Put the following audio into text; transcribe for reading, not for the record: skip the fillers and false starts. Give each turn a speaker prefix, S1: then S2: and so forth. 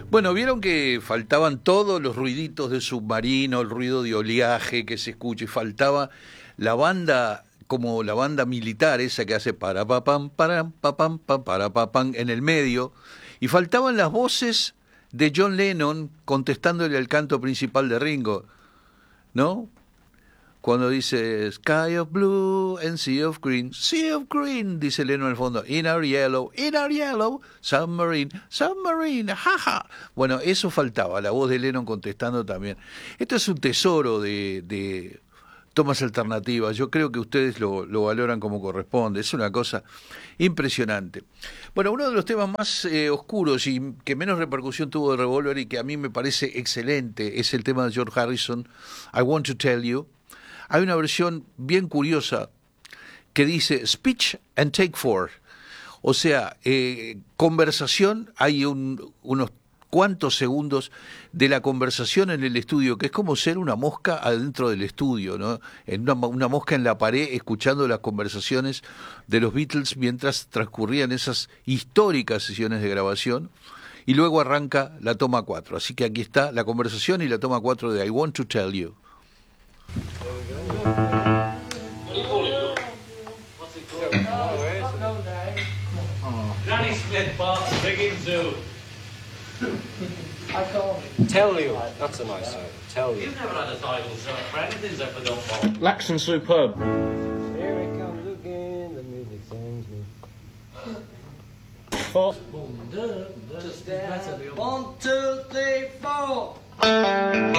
S1: Bueno, vieron que faltaban todos los ruiditos de submarino, el ruido de oleaje que se escucha, y faltaba la banda, como la banda militar esa que hace para papam, para papam en el medio, y faltaban las voces de John Lennon contestándole al canto principal de Ringo, ¿no? Cuando dice Sky of Blue and Sea of Green, dice Lennon al fondo, in our yellow, submarine, submarine, jaja. Bueno, eso faltaba, la voz de Lennon contestando también. Esto es un tesoro de tomas alternativas, yo creo que ustedes lo valoran como corresponde, es una cosa impresionante. Bueno, uno de los temas más oscuros y que menos repercusión tuvo de Revolver y que a mí me parece excelente es el tema de George Harrison, I Want to Tell You. Hay una versión bien curiosa que dice speech and take four, o sea, conversación, hay unos cuantos segundos de la conversación en el estudio, que es como ser una mosca adentro del estudio, ¿no? En una mosca en la pared escuchando las conversaciones de los Beatles mientras transcurrían esas históricas sesiones de grabación, y luego arranca la toma 4. Así que aquí está la conversación y la toma 4 de I Want to Tell You.
S2: Granny Smith, Bart, Big Zoo.
S3: Tell you. That's a nice song. Tell you.
S2: You've never had a title shot for anything except for Don't Fall.
S4: Lax and superb.
S3: Here it comes again, the music sends me.
S4: Four.
S2: Just 1, 2, 3, 4.